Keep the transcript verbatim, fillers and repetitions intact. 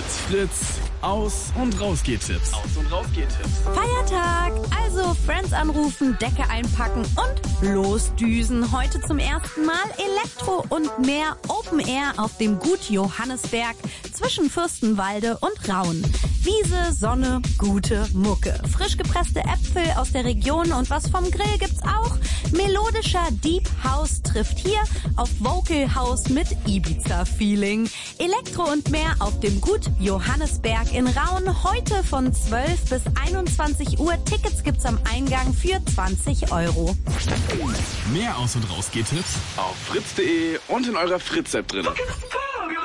Fritz, Fritz, Aus- und Rausgehtipps. Aus- und Rausgehtipps. Feiertag, also Friends anrufen, Decke einpacken und losdüsen. Heute zum ersten Mal Elektro und mehr Open Air auf dem Gut Johannesberg zwischen Fürstenwalde und Rauen. Wiese, Sonne, gute Mucke. Frisch gepresste Äpfel aus der Region und was vom Grill gibt's auch. Melodischer Deep House trifft hier auf Vocal House mit Ibiza-Feeling. Elektro und mehr auf dem Gut Johannesberg in Rauen. Heute von zwölf bis einundzwanzig Uhr. Tickets gibt's am Eingang für zwanzig Euro. Mehr Aus- und Rausgehtipps auf fritz punkt de und in eurer Fritz-App drin.